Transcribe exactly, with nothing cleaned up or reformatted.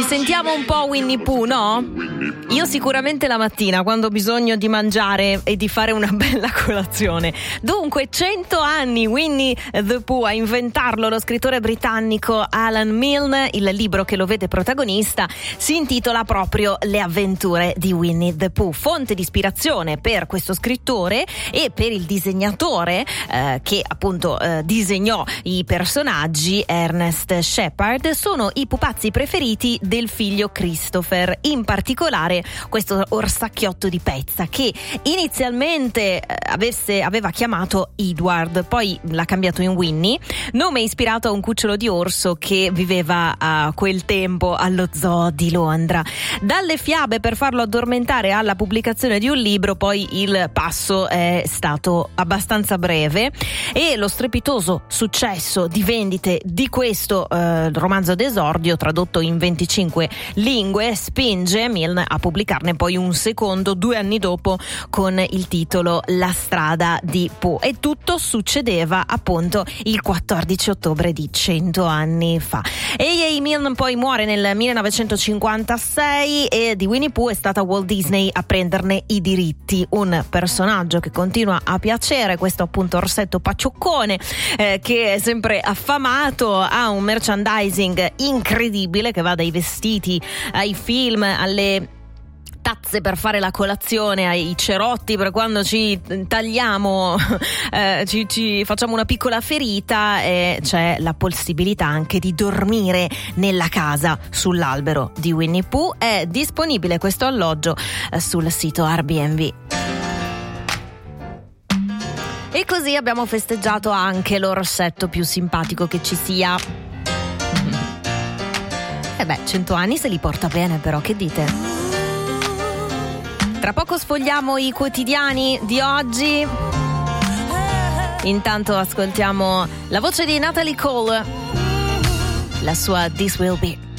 Ci sentiamo un po' Winnie Pooh, no? Io sicuramente la mattina, quando ho bisogno di mangiare e di fare una bella colazione. Dunque, cento anni Winnie the Pooh, a inventarlo lo scrittore britannico Alan Milne. Il libro che lo vede protagonista si intitola proprio Le avventure di Winnie the Pooh, fonte di ispirazione per questo scrittore e per il disegnatore eh, che appunto eh, disegnò i personaggi, Ernest Shepard. Sono i pupazzi preferiti del figlio Christopher, in particolare questo orsacchiotto di pezza che inizialmente eh, avesse, aveva chiamato Edward, poi l'ha cambiato in Winnie, nome ispirato a un cucciolo di orso che viveva a quel tempo allo zoo di Londra. Dalle fiabe per farlo addormentare alla pubblicazione di un libro, poi il passo è stato abbastanza breve e lo strepitoso successo di vendite di questo eh, romanzo d'esordio, tradotto in venticinque lingue, spinge Milne a pubblicarne poi un secondo due anni dopo con il titolo La strada di Pooh, e tutto succedeva appunto il quattordici ottobre di cento anni fa. A A. Milne poi muore nel millenovecentocinquantasei e di Winnie Pooh è stata Walt Disney a prenderne i diritti, un personaggio che continua a piacere, questo appunto orsetto paccioccone eh, che è sempre affamato, ha un merchandising incredibile che va dai vestiti ai film, alle tazze per fare la colazione, ai cerotti per quando ci tagliamo, eh, ci, ci facciamo una piccola ferita, e c'è la possibilità anche di dormire nella casa sull'albero di Winnie Pooh. È disponibile questo alloggio eh, sul sito Airbnb. E così abbiamo festeggiato anche l'orsetto più simpatico che ci sia. E beh, cento anni se li porta bene, però, che dite? Tra poco sfogliamo i quotidiani di oggi. Intanto ascoltiamo la voce di Natalie Cole, la sua This Will Be.